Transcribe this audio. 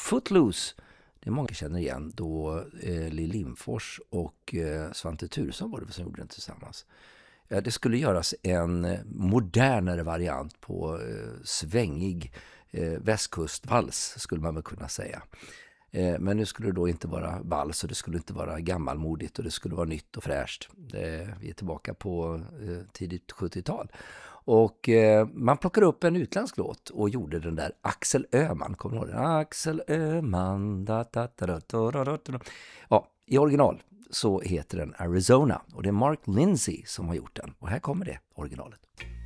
Footloose, det många känner igen, då Lill Lindfors och Svante Thuresson var det som gjorde den tillsammans. Det skulle göras en modernare variant på svängig västkustvals, skulle man väl kunna säga. Men nu skulle det då inte vara vals och det skulle inte vara gammalmodigt och det skulle vara nytt och fräscht. Vi är tillbaka på tidigt 70-tal. Och man plockade upp en utländsk låt och gjorde den där Axel Öhman. Kommer du ihåg den? Axel Öhman. Ja, i original så heter den Arizona och det är Mark Lindsay som har gjort den. Och här kommer det, originalet.